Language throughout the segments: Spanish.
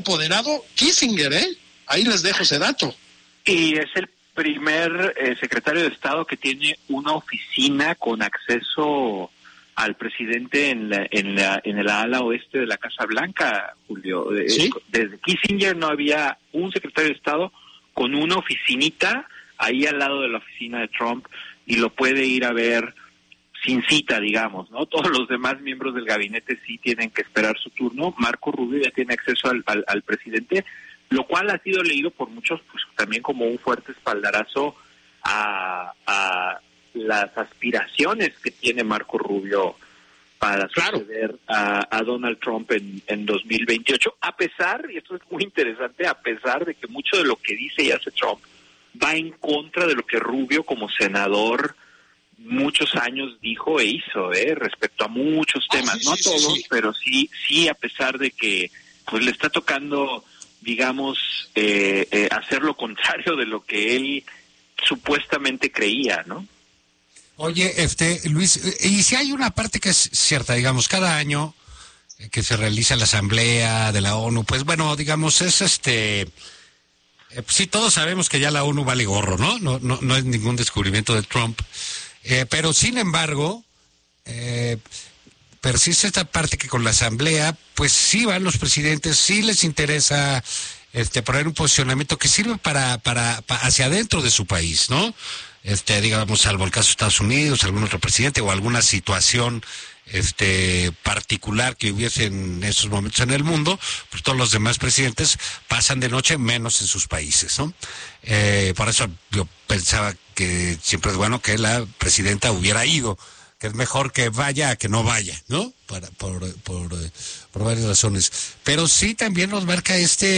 apoderado Kissinger, ¿eh? Ahí les dejo ese dato. Y es el primer secretario de Estado que tiene una oficina con acceso al presidente en el ala oeste de la Casa Blanca, Julio. ¿Sí? Desde Kissinger no había un secretario de Estado con una oficinita ahí al lado de la oficina de Trump y lo puede ir a ver sin cita, digamos, ¿no? Todos los demás miembros del gabinete sí tienen que esperar su turno. Marco Rubio ya tiene acceso al presidente, lo cual ha sido leído por muchos pues también como un fuerte espaldarazo a las aspiraciones que tiene Marco Rubio para suceder a Donald Trump en 2028, a pesar, y esto es muy interesante, a pesar de que mucho de lo que dice y hace Trump va en contra de lo que Rubio como senador muchos años dijo e hizo, respecto a muchos temas, no a todos, pero sí a pesar de que pues le está tocando, digamos, hacer lo contrario de lo que él supuestamente creía, ¿no? Oye, Luis, y si hay una parte que es cierta, digamos, cada año que se realiza la Asamblea de la ONU, pues bueno, digamos, es sí, todos sabemos que ya la ONU vale gorro, ¿no? No es ningún descubrimiento de Trump, pero sin embargo, persiste esta parte que con la Asamblea, pues sí van los presidentes, sí les interesa poner un posicionamiento que sirve para hacia adentro de su país, ¿no? Digamos, salvo el caso de Estados Unidos, algún otro presidente o alguna situación particular que hubiese en esos momentos en el mundo, pues todos los demás presidentes pasan de noche, menos en sus países, ¿no? Por eso yo pensaba que siempre es bueno que la presidenta hubiera ido, que es mejor que vaya a que no vaya, ¿no? Por varias razones. Pero sí también nos marca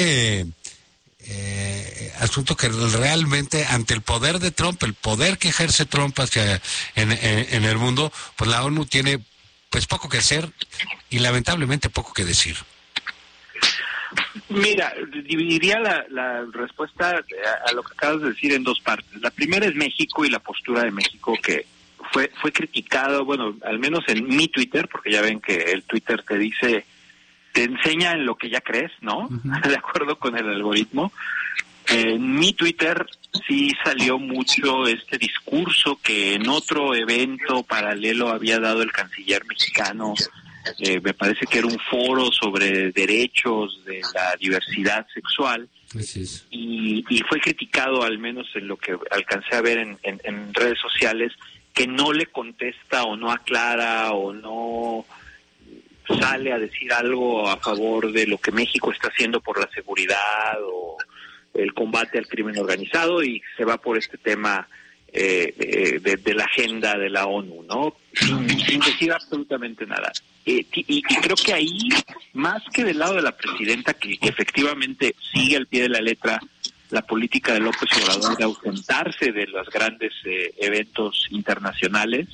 asunto que realmente ante el poder de Trump, el poder que ejerce Trump en el mundo, pues la ONU tiene pues poco que hacer y lamentablemente poco que decir. Mira, dividiría la respuesta a lo que acabas de decir en dos partes. La primera es México y la postura de México que fue criticado, bueno, al menos en mi Twitter, porque ya ven que el Twitter te enseña en lo que ya crees, ¿no? Uh-huh. De acuerdo con el algoritmo. En mi Twitter sí salió mucho este discurso que en otro evento paralelo había dado el canciller mexicano. Me parece que era un foro sobre derechos de la diversidad sexual. Y fue criticado, al menos en lo que alcancé a ver en redes sociales, que no le contesta o no aclara o no sale a decir algo a favor de lo que México está haciendo por la seguridad o el combate al crimen organizado, y se va por este tema de la agenda de la ONU, ¿no? Sin decir absolutamente nada. Y creo que ahí, más que del lado de la presidenta, que efectivamente sigue al pie de la letra la política de López Obrador de ausentarse de los grandes eventos internacionales,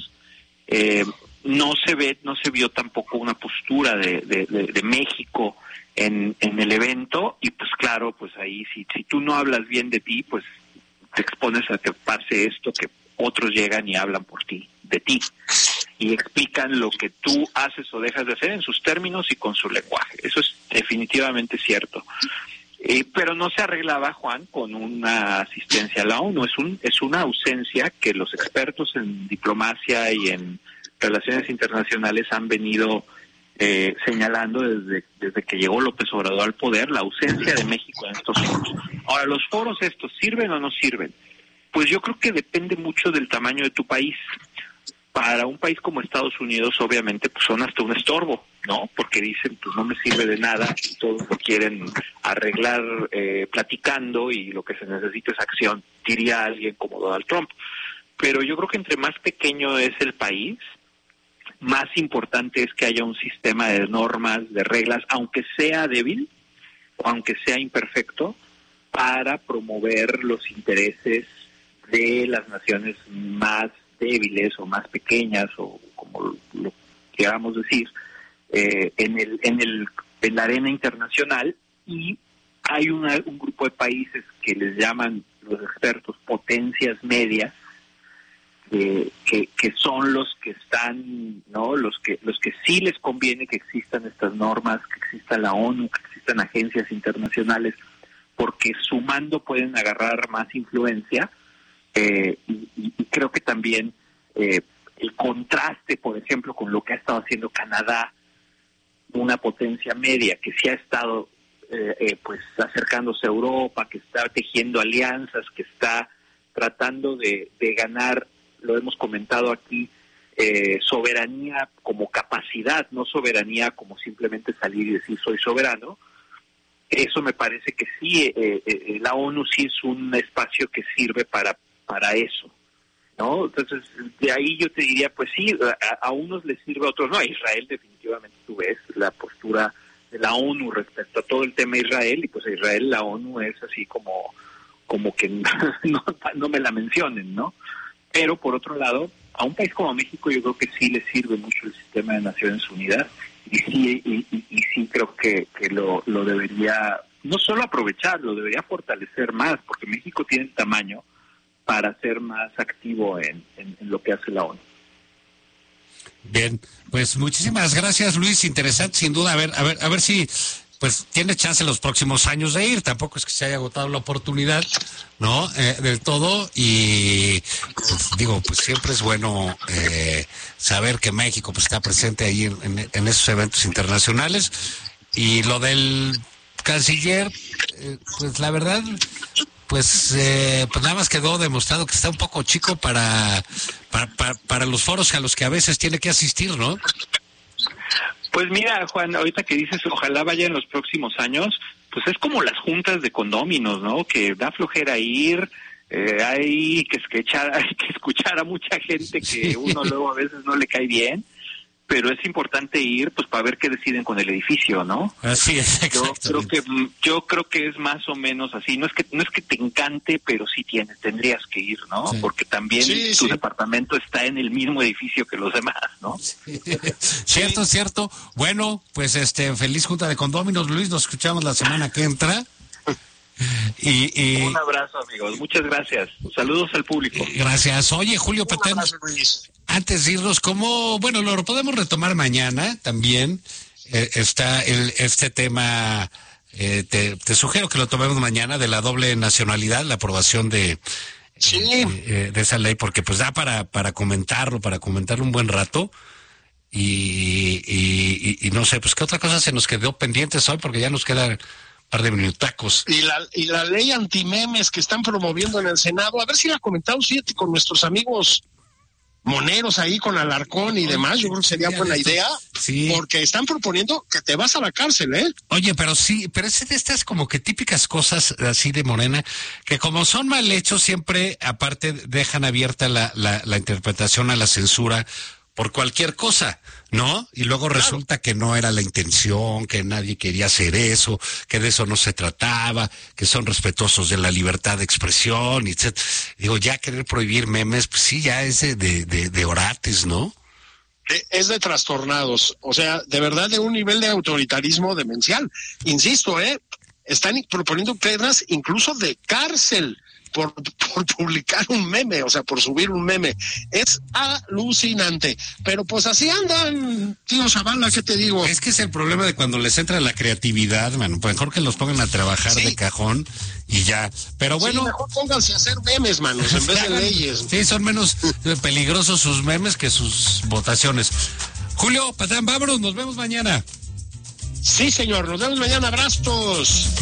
no se vio tampoco una postura de México en el evento, y pues claro, pues ahí si tú no hablas bien de ti, pues te expones a que pase esto, que otros llegan y hablan por ti, de ti, y explican lo que tú haces o dejas de hacer en sus términos y con su lenguaje. Eso es definitivamente cierto. Pero no se arreglaba, Juan, con una asistencia a la ONU. Es una ausencia que los expertos en diplomacia y en relaciones internacionales han venido señalando desde que llegó López Obrador al poder, la ausencia de México en estos foros. Ahora, ¿los foros estos sirven o no sirven? Pues yo creo que depende mucho del tamaño de tu país. Para un país como Estados Unidos, obviamente, pues son hasta un estorbo, ¿no? Porque dicen, pues no me sirve de nada, y todos lo quieren arreglar platicando, y lo que se necesita es acción, diría alguien como Donald Trump. Pero yo creo que entre más pequeño es el país, más importante es que haya un sistema de normas, de reglas, aunque sea débil o aunque sea imperfecto, para promover los intereses de las naciones más débiles o más pequeñas, o como lo queramos decir, en la arena internacional. Y hay un grupo de países que les llaman los expertos potencias medias, que son los que están, ¿no? Los que sí les conviene que existan estas normas, que exista la ONU, que existan agencias internacionales, porque sumando pueden agarrar más influencia, y creo que también el contraste, por ejemplo, con lo que ha estado haciendo Canadá, una potencia media que sí ha estado pues acercándose a Europa, que está tejiendo alianzas, que está tratando de ganar, lo hemos comentado aquí, soberanía como capacidad, no soberanía como simplemente salir y decir soy soberano. Eso me parece que sí, la ONU sí es un espacio que sirve para eso, ¿no? Entonces, de ahí yo te diría, pues sí, a unos les sirve, a otros no. A Israel definitivamente tú ves la postura de la ONU respecto a todo el tema de Israel, y pues a Israel la ONU es así como que no me la mencionen, ¿no? Pero por otro lado, a un país como México yo creo que sí le sirve mucho el sistema de Naciones Unidas, y sí creo que lo debería no solo aprovechar, lo debería fortalecer más, porque México tiene el tamaño para ser más activo en lo que hace la ONU. Bien, pues muchísimas gracias, Luis, interesante sin duda, a ver si pues tiene chance en los próximos años de ir, tampoco es que se haya agotado la oportunidad, ¿no? Del todo, y pues, digo, pues siempre es bueno saber que México pues está presente ahí en esos eventos internacionales. Y lo del canciller, pues la verdad, pues nada más quedó demostrado que está un poco chico para los foros a los que a veces tiene que asistir, ¿no? Pues mira, Juan, ahorita que dices ojalá vaya en los próximos años, pues es como las juntas de condóminos, ¿no? Que da flojera ir, hay que escuchar a mucha gente que uno luego a veces no le cae bien, pero es importante ir pues para ver qué deciden con el edificio, ¿no? Así es, exactamente. Yo creo que es más o menos así, no es que te encante, pero sí tendrías que ir, ¿no? Sí. Porque también tu departamento está en el mismo edificio que los demás, ¿no? Sí. Cierto. Bueno, pues feliz junta de condóminos, Luis, nos escuchamos la semana que entra. Y un abrazo, amigos, muchas gracias. Saludos al público. Gracias. Oye, Julio Petén, antes de irnos, bueno, lo podemos retomar mañana también. Está este tema, te sugiero que lo tomemos mañana, de la doble nacionalidad, la aprobación de esa ley, porque pues da para comentarlo un buen rato. Y no sé, pues qué otra cosa se nos quedó pendientes hoy, porque ya nos quedan par de minutacos. Y la ley antimemes que están promoviendo en el Senado, a ver si la comentamos, fíjate, con nuestros amigos moneros ahí, con Alarcón y demás, yo creo que sería buena idea, porque están proponiendo que te vas a la cárcel, ¿eh? Oye, pero es de estas como que típicas cosas así de Morena, que como son mal hechos, siempre, aparte, dejan abierta la interpretación a la censura por cualquier cosa, ¿no? Y luego resulta que no era la intención, que nadie quería hacer eso, que de eso no se trataba, que son respetuosos de la libertad de expresión, etc. Digo, ya querer prohibir memes, pues sí, ya es de orates, ¿no? Es de trastornados, o sea, de verdad de un nivel de autoritarismo demencial. Insisto, están proponiendo penas incluso de cárcel por publicar un meme, o sea, por subir un meme. Es alucinante. Pero pues así andan, tío Zavala, ¿qué te digo? Es que es el problema de cuando les entra la creatividad, mano. Pues mejor que los pongan a trabajar de cajón y ya. Pero bueno. Mejor pónganse a hacer memes, manos, en vez de leyes. Sí, son menos peligrosos sus memes que sus votaciones. Julio Petén, vámonos, nos vemos mañana. Sí, señor, nos vemos mañana, abrazos.